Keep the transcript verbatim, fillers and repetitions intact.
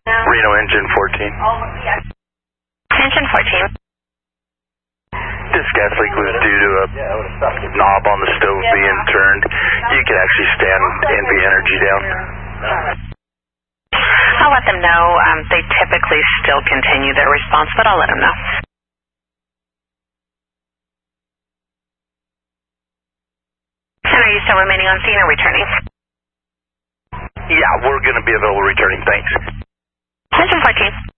Reno engine fourteen. Engine fourteen. This gas leak was due to a knob on the stove being turned. You can actually stand N V energy down. I'll let them know. Um, they typically still continue their response, but I'll let them know. And are you still remaining on scene or returning? Yeah, we're going to be available returning. Thanks. Engine fourteen.